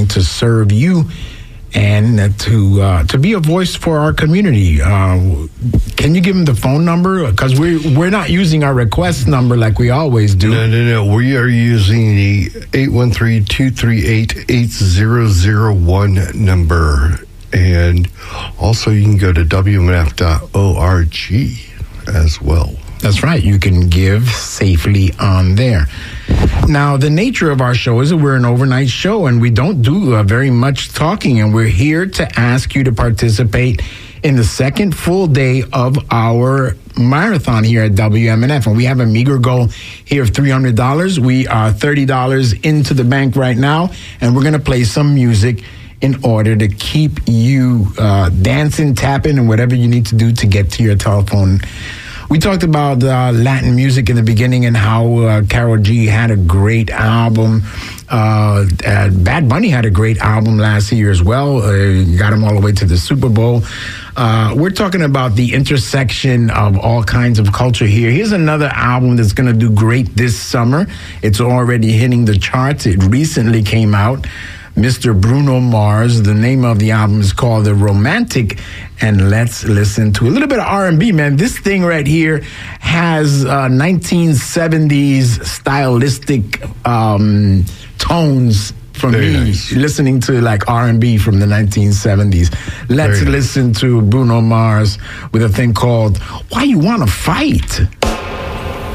trying to serve you and to be a voice for our community. Can you give them the phone number? Because we're not using our request number like we always do. No. We are using the 813-238-8001 number. And also you can go to WMNF.org as well. That's right. You can give safely on there. Now, the nature of our show is that we're an overnight show, and we don't do very much talking, and we're here to ask you to participate in the second full day of our marathon here at WMNF. And we have a meager goal here of $300. We are $30 into the bank right now, and we're going to play some music in order to keep you dancing, tapping, and whatever you need to do to get to your telephone. We talked about Latin music in the beginning and how Karol G had a great album. Bad Bunny had a great album last year as well. Got him all the way to the Super Bowl. We're talking about the intersection of all kinds of culture here. Here's another album that's going to do great this summer. It's already hitting the charts. It recently came out. Mr. Bruno Mars. The name of the album is called The Romantic, and let's listen to a little bit of R&B, man. This thing right here has 1970s stylistic tones for Very me, nice. listening to like R&B from the 1970s. Let's listen to Bruno Mars with a thing called Why You Wanna Fight?